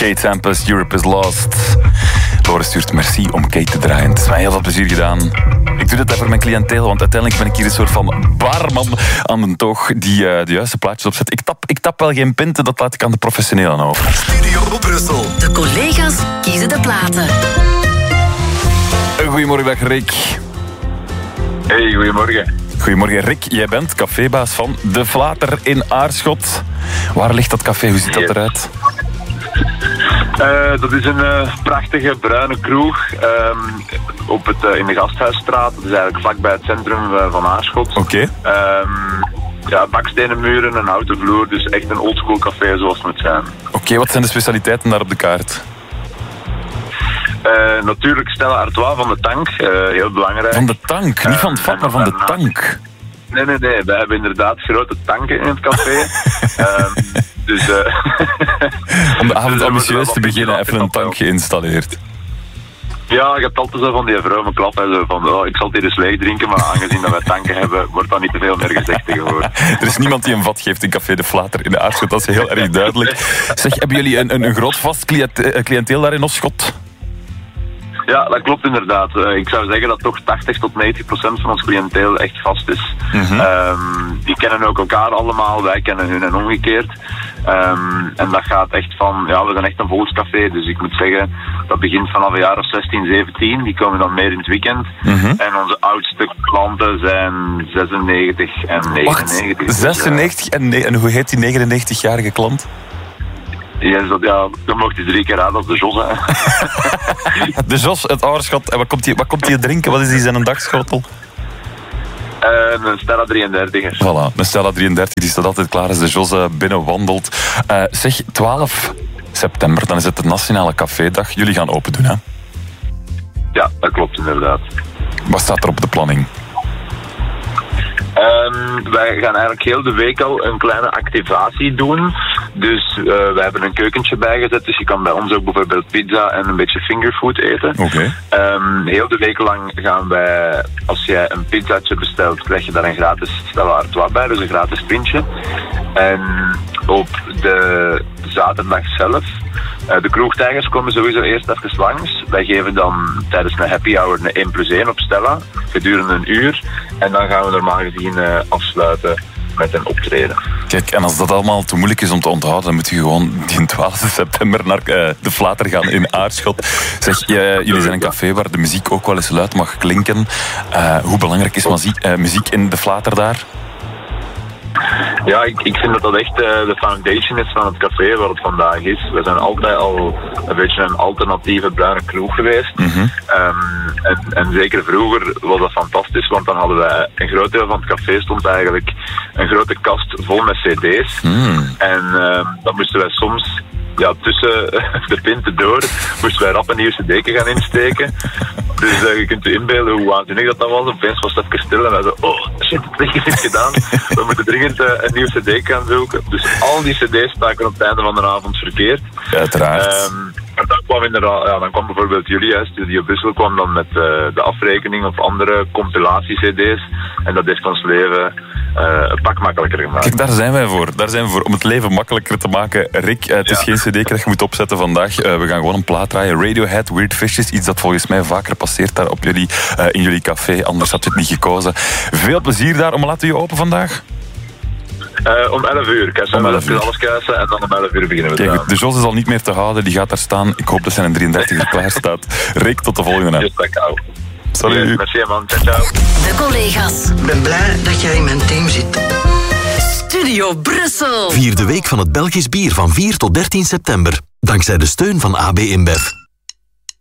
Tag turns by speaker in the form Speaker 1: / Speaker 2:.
Speaker 1: Kate Tempest, Europe is Lost. Laura stuurt merci om Kate te draaien. Het is mij heel veel plezier gedaan. Ik doe dat voor mijn cliënteel, want uiteindelijk ben ik hier een soort van barman aan de toog die de juiste plaatjes opzet. Ik tap wel geen pinten, dat laat ik aan de professionelen over.
Speaker 2: Studio Brussel.
Speaker 3: De collega's kiezen de platen.
Speaker 1: Goedemorgen, Rick.
Speaker 4: Hey, goedemorgen.
Speaker 1: Goedemorgen, Rick. Jij bent cafébaas van De Vlater in Aarschot. Waar ligt dat café? Hoe ziet dat eruit?
Speaker 4: Dat is een prachtige bruine kroeg in de Gasthuisstraat. Dat is eigenlijk vlakbij het centrum van Aarschot.
Speaker 1: Oké.
Speaker 4: Bakstenen muren, een houten vloer. Dus echt een oldschool café zoals het moet zijn.
Speaker 1: Oké, wat zijn de specialiteiten daar op de kaart?
Speaker 4: Natuurlijk Stella Artois van de Tank, heel belangrijk.
Speaker 1: Van de Tank, niet van het vat, maar van de Tank.
Speaker 4: Nee, wij hebben inderdaad grote tanken in het café.
Speaker 1: Om de avond ambitieus te beginnen, even een tank geïnstalleerd.
Speaker 4: Ja, je hebt altijd zo van die vrome klap. Hè, zo van, ik zal het hier eens leeg drinken, maar aangezien dat wij tanken hebben, wordt dat niet te veel meer gezegd tegenwoordig.
Speaker 1: Er is niemand die een vat geeft in Café De Vlater in de Aarschot, dat is heel erg duidelijk. Zeg, hebben jullie een groot vast cliënteel daar in Oschot?
Speaker 4: Ja, dat klopt inderdaad. Ik zou zeggen dat toch 80 tot 90% van ons cliënteel echt vast is. Die kennen ook elkaar allemaal, wij kennen hun en omgekeerd. En dat gaat echt van, we zijn echt een volkscafé, dus ik moet zeggen, dat begint vanaf een jaar of 16, 17, die komen dan meer in het weekend. En onze oudste klanten zijn 96 en 99.
Speaker 1: Wacht, 96 en hoe heet die 99-jarige klant?
Speaker 4: Dan mocht hij 3 keer raden, dat is de Jos, hè.
Speaker 1: De Jos, het ouderschot. En wat komt hij drinken? Wat is die zijn dagschotel?
Speaker 4: Een Stella 33er.
Speaker 1: Voilà, een Stella 33, die staat altijd klaar als de Jos binnenwandelt. Zeg, 12 september, dan is het de Nationale Cafédag. Jullie gaan open doen, hè?
Speaker 4: Ja, dat klopt inderdaad.
Speaker 1: Wat staat er op de planning?
Speaker 4: Wij gaan eigenlijk heel de week al een kleine activatie doen. Dus wij hebben een keukentje bijgezet. Dus je kan bij ons ook bijvoorbeeld pizza en een beetje fingerfood eten.
Speaker 1: Oké.
Speaker 4: Heel de week lang gaan wij, als jij een pizzaatje bestelt, krijg je daar een gratis Stella Artois bij. Dus een gratis pintje. En op de zaterdag zelf, de kroegtijgers komen sowieso eerst even langs. Wij geven dan tijdens een happy hour een 1+1 op Stella, gedurende een uur. En dan gaan we normaal gezien afsluiten met een optreden.
Speaker 1: Kijk, en als dat allemaal te moeilijk is om te onthouden, dan moet je gewoon die 12 september naar De Vlater gaan in Aarschot. Zeg, jullie zijn een café waar de muziek ook wel eens luid mag klinken. Hoe belangrijk is muziek in De Vlater daar?
Speaker 4: Ja, ik vind dat dat echt de foundation is van het café waar het vandaag is. We zijn altijd al een beetje een alternatieve bruine kroeg geweest. En zeker vroeger was dat fantastisch, want dan hadden wij een groot deel van het café stond eigenlijk een grote kast vol met cd's. En dan moesten wij soms tussen de pinten door moesten wij rap een nieuw cd gaan insteken. Dus je kunt je inbeelden hoe waanzinnig dat was. Opeens was het even stil en wij zeiden, oh shit, het is gedaan. We moeten dringend een nieuw cd gaan zoeken. Dus al die cd's staken op het einde van de avond verkeerd.
Speaker 1: Uiteraard.
Speaker 4: En dan kwam bijvoorbeeld jullie, Studio Brussel, kwam dan met de afrekening of andere compilatie-cd's. En dat heeft ons leven een pak makkelijker gemaakt.
Speaker 1: Kijk, daar zijn wij voor. Om het leven makkelijker te maken. Rick, het is geen cd dat je moet opzetten vandaag. We gaan gewoon een plaat draaien. Radiohead, Weird Fishes. Iets dat volgens mij vaker passeert daar op in jullie café. Anders had je het niet gekozen. Veel plezier daar. Om laten we je open vandaag?
Speaker 4: Om 11 uur. Om 11 uur alles kuisen en dan om 11 uur beginnen we.
Speaker 1: Kijk, de Jos is al niet meer te houden. Die gaat daar staan. Ik hoop dat zijn 33er klaar staat. Rick, tot de volgende. Salut.
Speaker 4: Merci man. Ciao.
Speaker 3: De collega's.
Speaker 2: Ik ben blij dat jij in mijn team zit.
Speaker 3: Studio Brussel.
Speaker 5: Vier de week van het Belgisch bier van 4 tot 13 september. Dankzij de steun van AB InBev.